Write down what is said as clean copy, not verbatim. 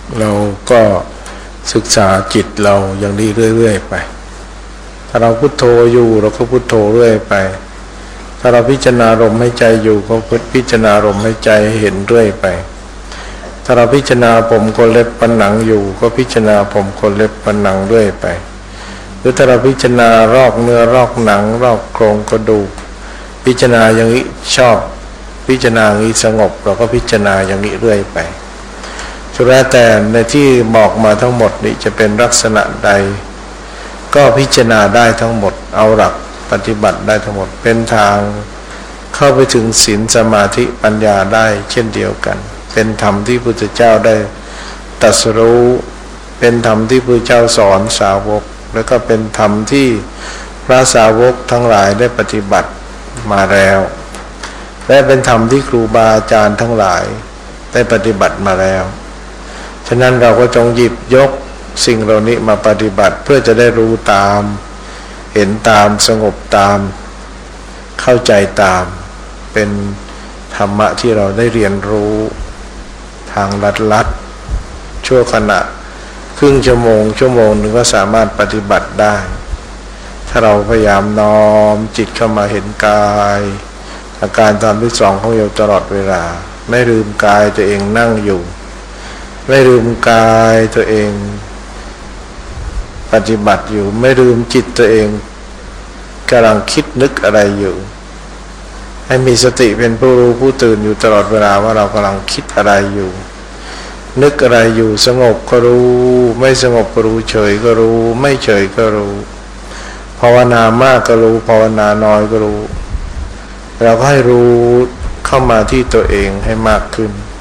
เราก็ศึกษาจิตเราอย่างนี้เรื่อยๆไปถ้าเราพุทโธอยู่เราก็พุทโธเรื่อยไปถ้าเราพิจารณาลมหายใจอยู่ก็พิจารณาลมหายใจเห็นเรื่อยไปถ้าเราพิจารณาผมขนเล็บฟันหนังอยู่ก็พิจารณาผมขนเล็บฟันหนังเรื่อยไปหรือถ้าเราพิจารณารอกเนื้อรอกหนังรอกโครงกระดูกพิจารณาอย่างนี้ชอบพิจารณาอย่างนี้สงบเราก็พิจารณาอย่างนี้เรื่อยไปสุดแล้วแต่ในที่บอกมาทั้งหมดนี้จะเป็นลักษณะใดก็พิจารณาได้ทั้งหมดเอาหลักปฏิบัติได้ทั้งหมดเป็นทางเข้าไปถึงศีลสมาธิปัญญาได้เช่นเดียวกันเป็นธรรมที่พระพุทธเจ้าได้ตรัสรู้เป็นธรรมที่พระพุทธเจ้าสอนสาวกแล้วก็เป็นธรรมที่พระสาวกทั้งหลายได้ปฏิบัติมาแล้วและเป็นธรรมที่ครูบาอาจารย์ทั้งหลายได้ปฏิบัติมาแล้วฉะนั้นเราก็จงหยิบยกสิ่งเหล่านี้มาปฏิบัติเพื่อจะได้รู้ตามเห็นตามสงบตามเข้าใจตามเป็นธรรมะที่เราได้เรียนรู้ทางลัดๆชั่วขณะครึ่งชั่วโมงนึงก็สามารถปฏิบัติได้ถ้าเราพยายามน้อมจิตเข้ามาเห็นกายอาการตามที่สองของเราตลอดเวลาไม่ลืมกายตัวเองนั่งอยู่ไม่ลืมกายตัวเองปฏิบัติอยู่ไม่ลืมจิตตัวเองกำลังคิดนึกอะไรอยู่ให้มีสติเป็นผู้รู้ผู้ตื่นอยู่ตลอดเวลาว่าเรากำลังคิดอะไรอยู่นึกอะไรอยู่สงบก็รู้ไม่สงบก็รู้เฉยก็รู้ไม่เฉยก็รู้ภาวนามากก็รู้ภาวนาน้อยก็รู้เราก็ให้รู้เข้ามาที่ตัวเองให้มากขึ้น